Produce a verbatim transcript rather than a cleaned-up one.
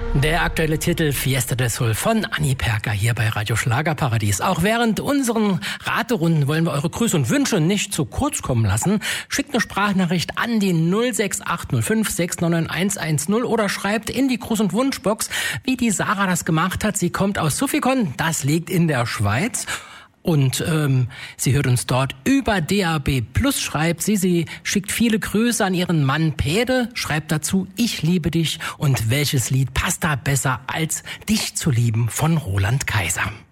Der aktuelle Titel Fiesta del Sol von Anni Perker hier bei Radio Schlagerparadies. Auch während unseren Raterunden wollen wir eure Grüße und Wünsche nicht zu kurz kommen lassen. Schickt eine Sprachnachricht an die null sechs acht null fünf sechs neun neun eins eins null oder schreibt in die Gruß- und Wunschbox, wie die Sarah das gemacht hat. Sie kommt aus Suffikon, das liegt in der Schweiz. Und ähm, sie hört uns dort über D A B Plus, schreibt sie. Sie schickt viele Grüße an ihren Mann Pede, schreibt dazu, ich liebe dich. Und welches Lied passt da besser als Dich zu lieben von Roland Kaiser?